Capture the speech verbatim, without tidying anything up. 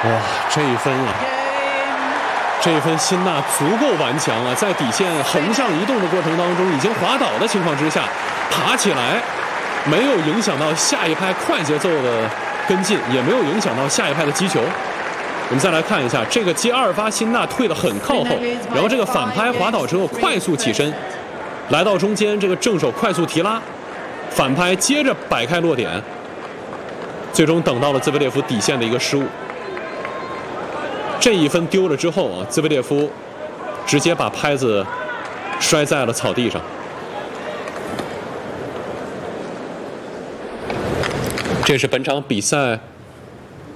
哇，这一分啊，这一分辛纳足够顽强啊，在底线横向移动的过程当中，已经滑倒的情况之下，爬起来，没有影响到下一拍快节奏的跟进，也没有影响到下一拍的击球。我们再来看一下，这个接二发辛纳退得很靠后，然后这个反拍滑倒之后快速起身，来到中间，这个正手快速提拉，反拍接着摆开落点，最终等到了兹维列夫底线的一个失误。这一分丢了之后啊，兹维列夫直接把拍子摔在了草地上。这是本场比赛